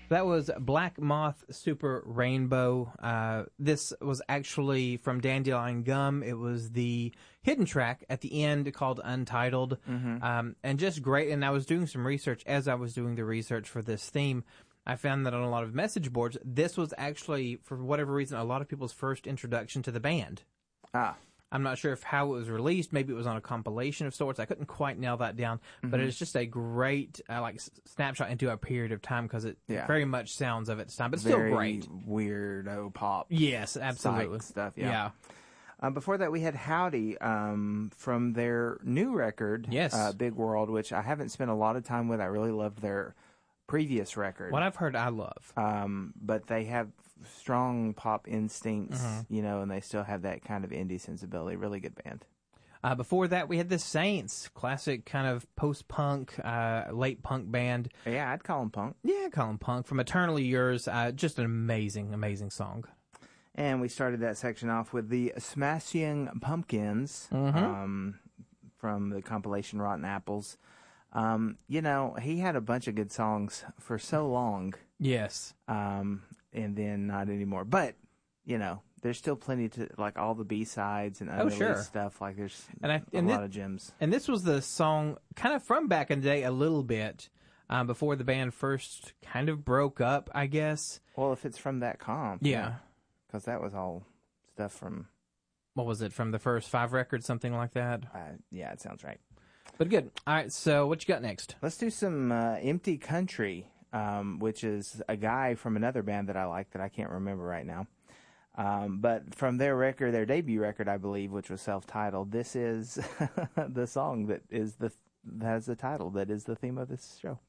That was Black Moth Super Rainbow. This was actually from Dandelion Gum. It was the hidden track at the end called Untitled. And just great. And I was doing some research as I was doing the research for this theme. I found that on a lot of message boards, this was actually, for whatever reason, a lot of people's first introduction to the band. I'm not sure how it was released. Maybe it was on a compilation of sorts. I couldn't quite nail that down. But it's just a great snapshot into a period of time because it very much sounds of its time. But still great. Weirdo pop. Yes, absolutely. Stuff, yeah. Before that, we had Howdy from their new record, Big World, which I haven't spent a lot of time with. I really loved their previous record. What I've heard, I love. But they have strong pop instincts, and they still have that kind of indie sensibility. Really good band. Before that, we had the Saints, classic kind of post-punk, late punk band. Yeah, I'd call them punk. Yeah, I'd call them punk. From Eternally Yours, just an amazing, amazing song. And we started that section off with the Smashing Pumpkins from the compilation Rotten Apples. He had a bunch of good songs for so long. Yes. And then not anymore. But, there's still plenty to, like, all the B-sides and unreleased stuff. Like, there's a lot of gems. And this was the song kind of from back in the day a little bit, before the band first kind of broke up, I guess. Well, if it's from that comp. Yeah. Because that was all stuff from... What was it, from the first 5 records, something like that? Yeah, it sounds right. But good. All right, so what you got next? Let's do some Empty Country, which is a guy from another band that I like that I can't remember right now. But from their record, their debut record, I believe, which was self-titled, this is the song that has the title that is the theme of this show.